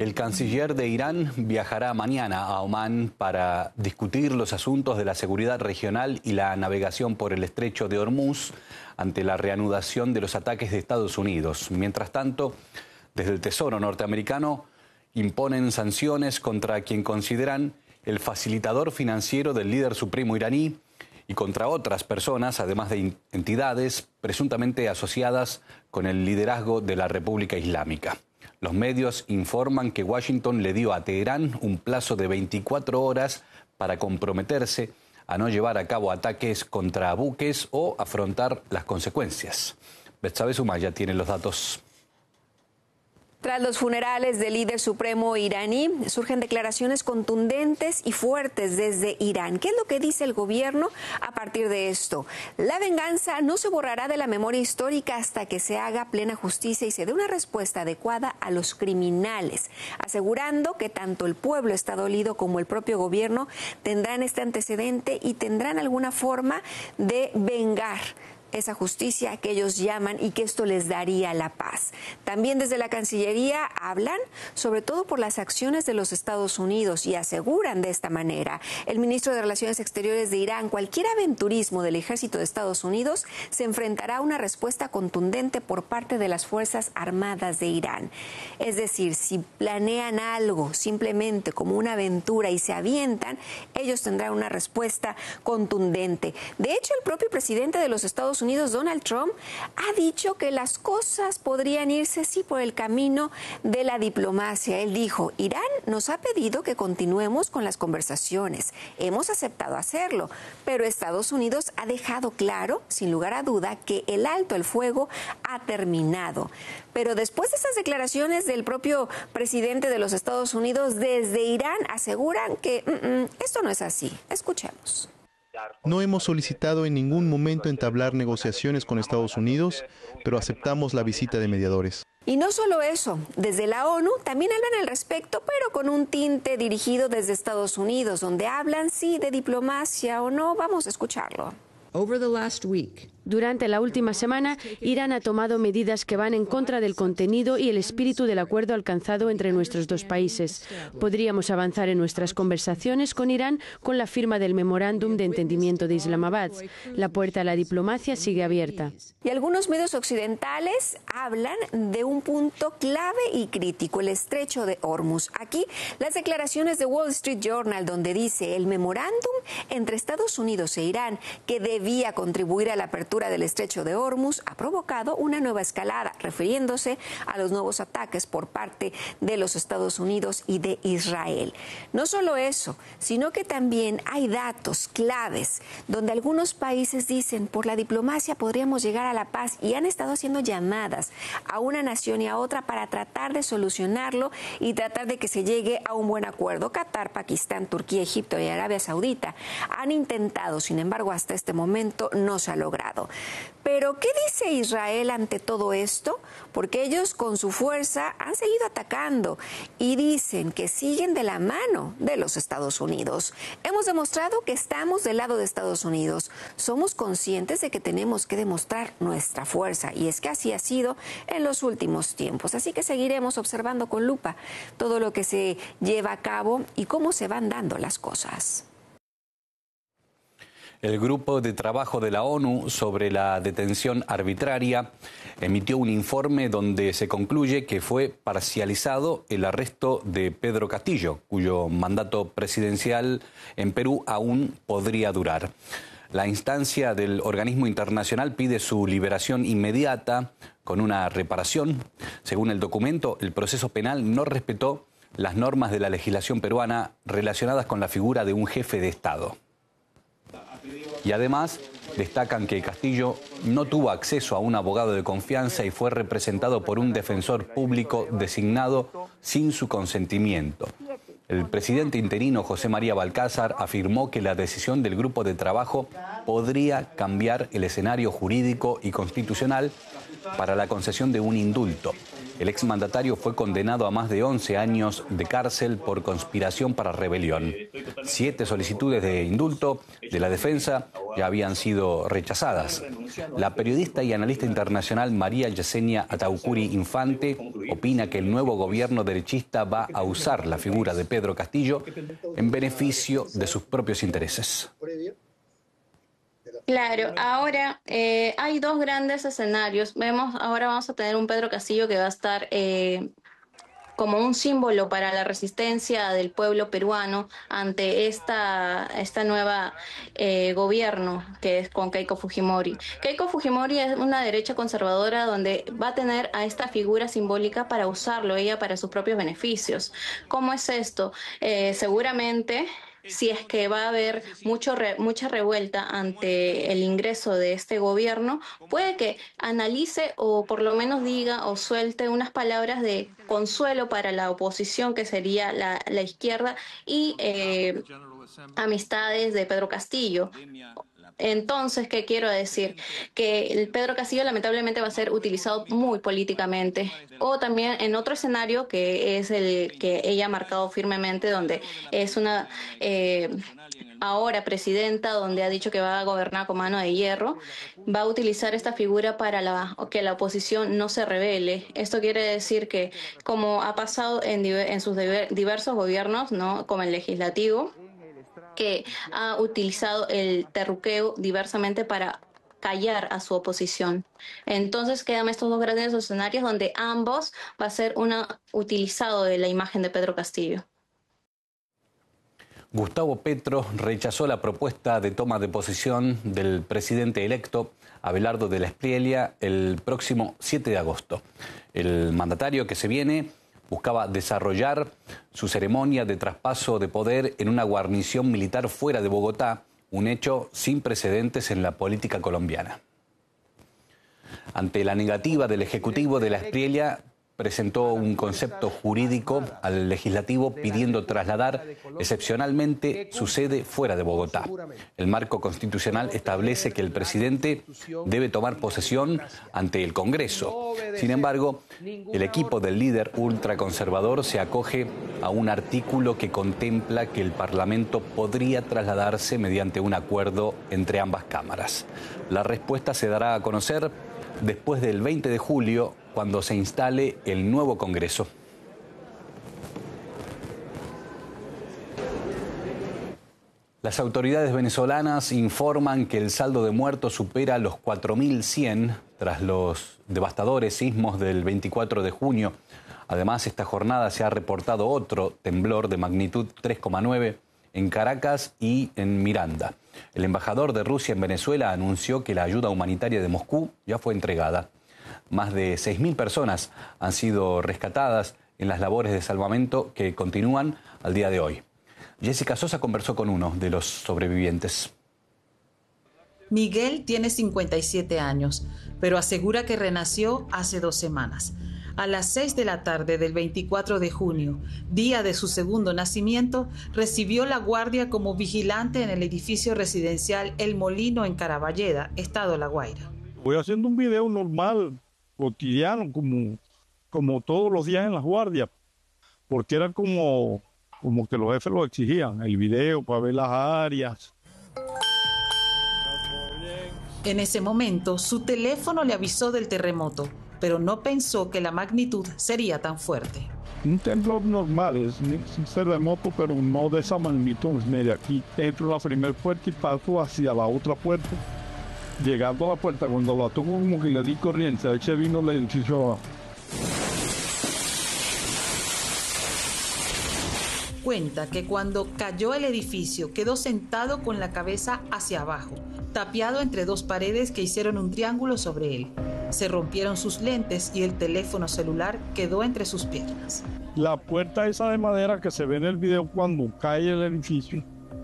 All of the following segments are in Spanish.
El canciller de Irán viajará mañana a Omán para discutir los asuntos de la seguridad regional y la navegación por el estrecho de Hormuz ante la reanudación de los ataques de Estados Unidos. Mientras tanto, desde el Tesoro norteamericano imponen sanciones contra quien consideran el facilitador financiero del líder supremo iraní y contra otras personas, además de entidades presuntamente asociadas con el liderazgo de la República Islámica. Los medios informan que Washington le dio a Teherán un plazo de 24 horas para comprometerse a no llevar a cabo ataques contra buques o afrontar las consecuencias. Betsabe Sumaya tiene los datos. Tras los funerales del líder supremo iraní, surgen declaraciones contundentes y fuertes desde Irán. ¿Qué es lo que dice el gobierno a partir de esto? La venganza no se borrará de la memoria histórica hasta que se haga plena justicia y se dé una respuesta adecuada a los criminales, asegurando que tanto el pueblo está dolido como el propio gobierno tendrán este antecedente y tendrán alguna forma de vengar esa justicia que ellos llaman y que esto les daría la paz. También desde la Cancillería hablan sobre todo por las acciones de los Estados Unidos y aseguran de esta manera. El ministro de Relaciones Exteriores de Irán, cualquier aventurismo del ejército de Estados Unidos se enfrentará a una respuesta contundente por parte de las Fuerzas Armadas de Irán. Es decir, si planean algo simplemente como una aventura y se avientan, ellos tendrán una respuesta contundente. De hecho, el propio presidente de los Estados Unidos, Donald Trump, ha dicho que las cosas podrían irse sí por el camino de la diplomacia. Él dijo: Irán nos ha pedido que continuemos con las conversaciones. Hemos aceptado hacerlo, pero Estados Unidos ha dejado claro, sin lugar a duda, que el alto el fuego ha terminado. Pero después de esas declaraciones del propio presidente de los Estados Unidos, desde Irán aseguran que esto no es así. Escuchemos. No hemos solicitado en ningún momento entablar negociaciones con Estados Unidos, pero aceptamos la visita de mediadores. Y no solo eso, desde la ONU también hablan al respecto, pero con un tinte dirigido desde Estados Unidos, donde hablan sí de diplomacia o no. Vamos a escucharlo. Durante la última semana, Irán ha tomado medidas que van en contra del contenido y el espíritu del acuerdo alcanzado entre nuestros dos países. Podríamos avanzar en nuestras conversaciones con Irán con la firma del Memorándum de Entendimiento de Islamabad. La puerta a la diplomacia sigue abierta. Y algunos medios occidentales hablan de un punto clave y crítico, el estrecho de Hormuz. Aquí, las declaraciones de Wall Street Journal, donde dice el memorándum entre Estados Unidos e Irán, que debía contribuir a la apertura del estrecho de Hormuz, ha provocado una nueva escalada, refiriéndose a los nuevos ataques por parte de los Estados Unidos y de Israel. No solo eso, sino que también hay datos claves donde algunos países dicen por la diplomacia podríamos llegar a la paz y han estado haciendo llamadas a una nación y a otra para tratar de solucionarlo y tratar de que se llegue a un buen acuerdo. Qatar, Pakistán, Turquía, Egipto y Arabia Saudita han intentado, sin embargo, hasta este momento no se ha logrado. Pero, ¿qué dice Israel ante todo esto? Porque ellos con su fuerza han seguido atacando y dicen que siguen de la mano de los Estados Unidos. Hemos demostrado que estamos del lado de Estados Unidos. Somos conscientes de que tenemos que demostrar nuestra fuerza y es que así ha sido en los últimos tiempos. Así que seguiremos observando con lupa todo lo que se lleva a cabo y cómo se van dando las cosas. El Grupo de Trabajo de la ONU sobre la detención arbitraria emitió un informe donde se concluye que fue parcializado el arresto de Pedro Castillo, cuyo mandato presidencial en Perú aún podría durar. La instancia del organismo internacional pide su liberación inmediata con una reparación. Según el documento, el proceso penal no respetó las normas de la legislación peruana relacionadas con la figura de un jefe de Estado. Y además destacan que Castillo no tuvo acceso a un abogado de confianza y fue representado por un defensor público designado sin su consentimiento. El presidente interino José María Balcázar afirmó que la decisión del grupo de trabajo podría cambiar el escenario jurídico y constitucional para la concesión de un indulto. El exmandatario fue condenado a más de 11 años de cárcel por conspiración para rebelión. 7 solicitudes de indulto de la defensa ya habían sido rechazadas. La periodista y analista internacional María Yesenia Ataucuri Infante opina que el nuevo gobierno derechista va a usar la figura de Pedro Castillo en beneficio de sus propios intereses. Claro, ahora hay 2 grandes escenarios. Ahora vamos a tener un Pedro Castillo que va a estar como un símbolo para la resistencia del pueblo peruano ante esta nueva gobierno que es con Keiko Fujimori. Keiko Fujimori es una derecha conservadora donde va a tener a esta figura simbólica para usarlo ella para sus propios beneficios. ¿Cómo es esto? Seguramente, si es que va a haber mucha revuelta ante el ingreso de este gobierno, puede que analice o por lo menos diga o suelte unas palabras de consuelo para la oposición, que sería la izquierda, y amistades de Pedro Castillo. Entonces, ¿qué quiero decir? Que el Pedro Castillo lamentablemente va a ser utilizado muy políticamente. O también en otro escenario, que es el que ella ha marcado firmemente, donde es una ahora presidenta, donde ha dicho que va a gobernar con mano de hierro, va a utilizar esta figura para que la oposición no se rebele. Esto quiere decir que, como ha pasado en sus diversos gobiernos, ¿no?, como el legislativo, que ha utilizado el terruqueo diversamente para callar a su oposición. Entonces quedan estos 2 grandes escenarios donde ambos va a ser utilizado de la imagen de Pedro Castillo. Gustavo Petro rechazó la propuesta de toma de posesión del presidente electo, Abelardo de la Espriella, el próximo 7 de agosto. El mandatario que se viene buscaba desarrollar su ceremonia de traspaso de poder en una guarnición militar fuera de Bogotá, un hecho sin precedentes en la política colombiana. Ante la negativa del Ejecutivo de la Espriella, presentó un concepto jurídico al legislativo pidiendo trasladar excepcionalmente su sede fuera de Bogotá. El marco constitucional establece que el presidente debe tomar posesión ante el Congreso. Sin embargo, el equipo del líder ultraconservador se acoge a un artículo que contempla que el Parlamento podría trasladarse mediante un acuerdo entre ambas cámaras. La respuesta se dará a conocer después del 20 de julio, cuando se instale el nuevo Congreso. Las autoridades venezolanas informan que el saldo de muertos supera los 4.100 tras los devastadores sismos del 24 de junio. Además, esta jornada se ha reportado otro temblor de magnitud 3,9 en Caracas y en Miranda. El embajador de Rusia en Venezuela anunció que la ayuda humanitaria de Moscú ya fue entregada. Más de 6.000 personas han sido rescatadas en las labores de salvamento que continúan al día de hoy. Jessica Sosa conversó con uno de los sobrevivientes. Miguel tiene 57 años, pero asegura que renació hace 2 semanas. A las 6 de la tarde del 24 de junio, día de su segundo nacimiento, recibió la guardia como vigilante en el edificio residencial El Molino en Caraballeda, estado La Guaira. Voy haciendo un video normal, cotidiano, como todos los días en las guardias, porque era como que los jefes lo exigían, el video para ver las áreas. En ese momento, su teléfono le avisó del terremoto, pero no pensó que la magnitud sería tan fuerte. Un temblor normal, es un terremoto, pero no de esa magnitud. De aquí entro a la primera puerta y paso hacia la otra puerta. Llegando a la puerta, cuando la toco como que le di corriente, ahí se vino el edificio abajo. Cuenta que cuando cayó el edificio quedó sentado con la cabeza hacia abajo, tapiado entre 2 paredes que hicieron un triángulo sobre él. Se rompieron sus lentes y el teléfono celular quedó entre sus piernas. La puerta esa de madera que se ve en el video cuando cae el edificio,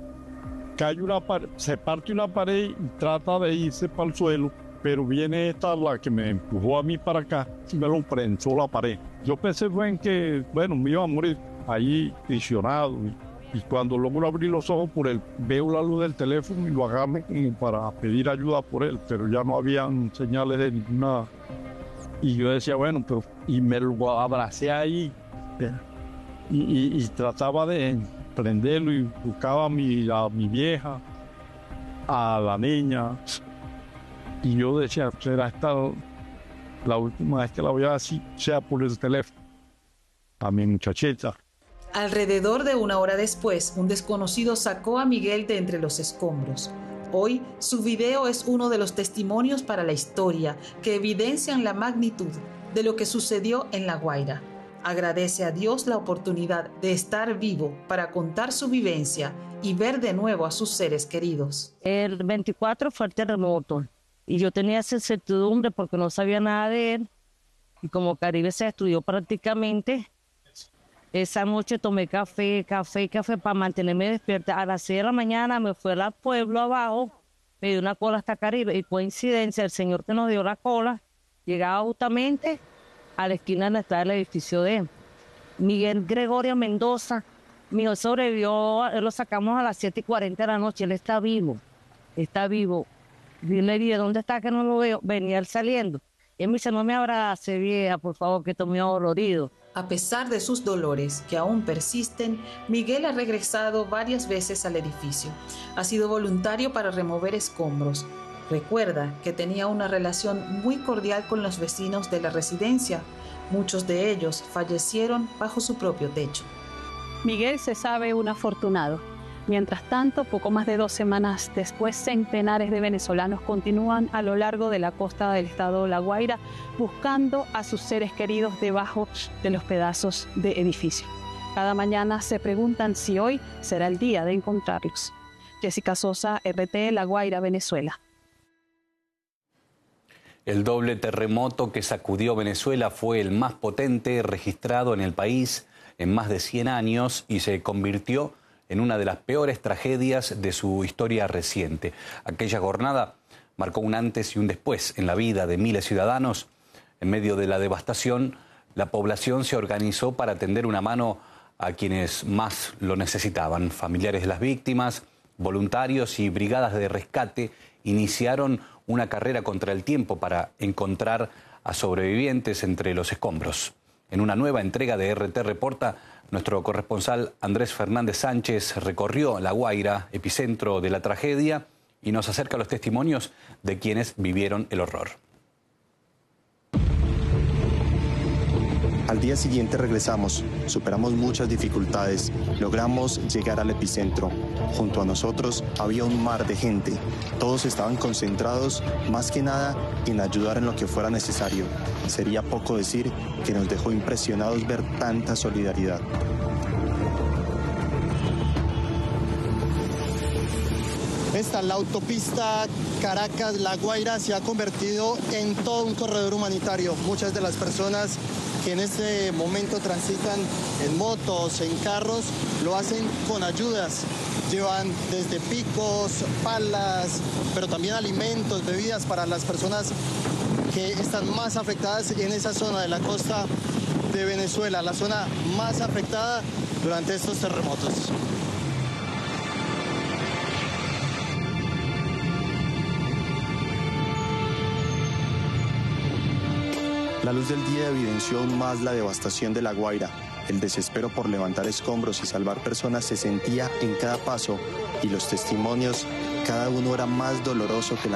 se parte una pared y trata de irse para el suelo, pero viene esta, la que me empujó a mí para acá, y me lo prensó la pared. Yo pensé en que, me iba a morir ahí visionado, y cuando logro abrir los ojos veo la luz del teléfono y lo agarro como para pedir ayuda por él, pero ya no habían señales de ninguna. Y yo decía, pero y me lo abracé ahí y trataba de prenderlo y buscaba a mi vieja, a la niña, y yo decía, será esta la última vez que la voy a decir, sea por el teléfono, a mi muchachita. Alrededor de una hora después, un desconocido sacó a Miguel de entre los escombros. Hoy, su video es uno de los testimonios para la historia que evidencian la magnitud de lo que sucedió en La Guaira. Agradece a Dios la oportunidad de estar vivo para contar su vivencia y ver de nuevo a sus seres queridos. El 24 fue el terremoto y yo tenía esa incertidumbre porque no sabía nada de él. Y como Caribe se estudió prácticamente, esa noche tomé café para mantenerme despierta. A las 6 de la mañana me fui al pueblo abajo, me dio una cola hasta Caribe y coincidencia, el señor que nos dio la cola llegaba justamente a la esquina donde está el edificio de él. Miguel Gregorio Mendoza, mi hijo sobrevivió, lo sacamos a las 7:40 de la noche, él está vivo. Dile, ¿de dónde está que no lo veo? Venía él saliendo. Y él me dice, no me abrace, vieja, por favor, que estoy muy dolorido. A pesar de sus dolores, que aún persisten, Miguel ha regresado varias veces al edificio. Ha sido voluntario para remover escombros. Recuerda que tenía una relación muy cordial con los vecinos de la residencia. Muchos de ellos fallecieron bajo su propio techo. Miguel se sabe un afortunado. Mientras tanto, poco más de 2 semanas después, centenares de venezolanos continúan a lo largo de la costa del estado La Guaira buscando a sus seres queridos debajo de los pedazos de edificio. Cada mañana se preguntan si hoy será el día de encontrarlos. Jessica Sosa, RT, La Guaira, Venezuela. El doble terremoto que sacudió Venezuela fue el más potente registrado en el país en más de 100 años y se convirtió en una de las peores tragedias de su historia reciente. Aquella jornada marcó un antes y un después en la vida de miles de ciudadanos. En medio de la devastación, la población se organizó para tender una mano a quienes más lo necesitaban. Familiares de las víctimas, voluntarios y brigadas de rescate iniciaron una carrera contra el tiempo para encontrar a sobrevivientes entre los escombros. En una nueva entrega de RT Reporta, nuestro corresponsal Andrés Fernández Sánchez recorrió La Guaira, epicentro de la tragedia, y nos acerca los testimonios de quienes vivieron el horror. Al día siguiente regresamos, superamos muchas dificultades, logramos llegar al epicentro. Junto a nosotros había un mar de gente. Todos estaban concentrados, más que nada, en ayudar en lo que fuera necesario. Sería poco decir que nos dejó impresionados ver tanta solidaridad. La autopista Caracas-La Guaira se ha convertido en todo un corredor humanitario. Muchas de las personas que en este momento transitan en motos, en carros, lo hacen con ayudas. Llevan desde picos, palas, pero también alimentos, bebidas para las personas que están más afectadas en esa zona de la costa de Venezuela, la zona más afectada durante estos terremotos. La luz del día evidenció aún más la devastación de La Guaira. El desespero por levantar escombros y salvar personas se sentía en cada paso y los testimonios, cada uno era más doloroso que la